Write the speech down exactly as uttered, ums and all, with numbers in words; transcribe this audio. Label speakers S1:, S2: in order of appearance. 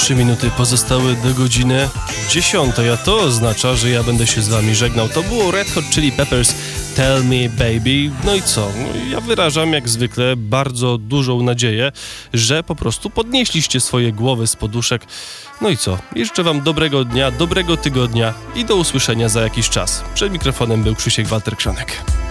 S1: Trzy minuty pozostały do godziny dziesiątej, a to oznacza, że ja będę się z wami żegnał. To było Red Hot Chili Peppers, Tell Me Baby. No i co? Ja wyrażam jak zwykle bardzo dużą nadzieję, że po prostu podnieśliście swoje głowy z poduszek. No i co? Życzę wam dobrego dnia, dobrego tygodnia i do usłyszenia za jakiś czas. Przed mikrofonem był Krzysiek Walter-Krzonek.